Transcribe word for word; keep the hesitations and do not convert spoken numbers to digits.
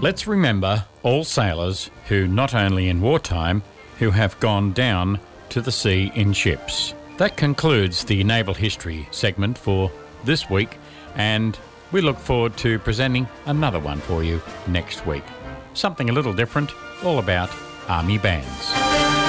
Let's remember all sailors who, not only in wartime, who have gone down to the sea in ships. That concludes the Naval History segment for this week, and we look forward to presenting another one for you next week. Something a little different, all about Army bands.